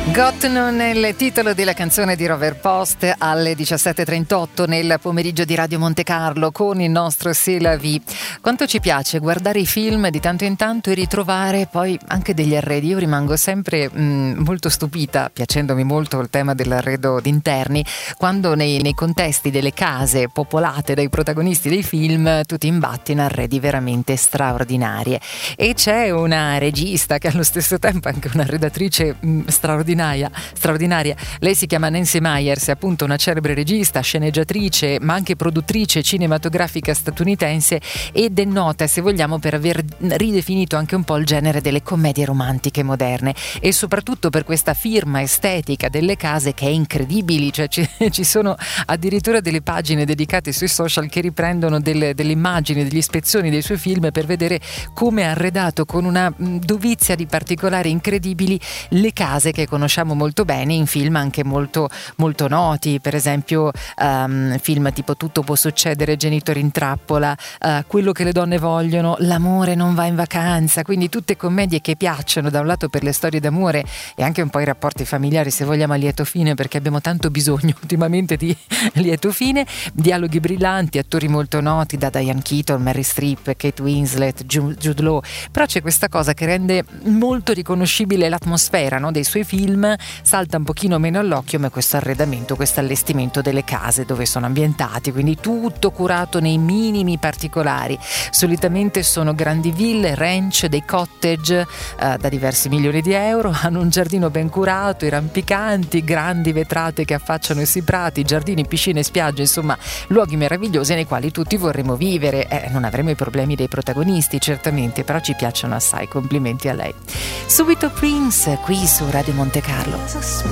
Gottno nel titolo della canzone di Robert Post alle 17:38 nel pomeriggio di Radio Monte Carlo con il nostro C'est la vie. Quanto ci piace guardare i film di tanto in tanto e ritrovare poi anche degli arredi. Io rimango sempre molto stupita, piacendomi molto il tema dell'arredo d'interni, quando nei contesti delle case popolate dai protagonisti dei film tu ti imbatti in arredi veramente straordinarie. E c'è una regista che allo stesso tempo è anche una redattrice straordinaria. Lei si chiama Nancy Meyers, è appunto una celebre regista, sceneggiatrice ma anche produttrice cinematografica statunitense ed è nota, se vogliamo, per aver ridefinito anche un po' il genere delle commedie romantiche moderne e soprattutto per questa firma estetica delle case che è incredibile, cioè ci sono addirittura delle pagine dedicate sui social che riprendono delle immagini, degli ispezioni dei suoi film per vedere come ha arredato con una dovizia di particolari incredibili le case che conosciamo molto bene in film anche molto, molto noti, per esempio film tipo Tutto può succedere, Genitori in trappola, Quello che le donne vogliono, L'amore non va in vacanza, quindi tutte commedie che piacciono da un lato per le storie d'amore e anche un po' i rapporti familiari, se vogliamo, a lieto fine, perché abbiamo tanto bisogno ultimamente di lieto fine, dialoghi brillanti, attori molto noti da Diane Keaton, Meryl Streep, Kate Winslet, Jude Law, però c'è questa cosa che rende molto riconoscibile l'atmosfera, no, dei suoi film, salta un pochino meno all'occhio, ma questo arredamento, questo allestimento delle case dove sono ambientati, quindi tutto curato nei minimi particolari. Solitamente sono grandi ville, ranch, dei cottage da diversi milioni di euro, hanno un giardino ben curato, i rampicanti, grandi vetrate che affacciano sui prati, giardini, piscine, spiagge, insomma luoghi meravigliosi nei quali tutti vorremmo vivere. Non avremo i problemi dei protagonisti certamente, però ci piacciono assai, complimenti a lei. Subito Prince qui su Radio Monte Carlo.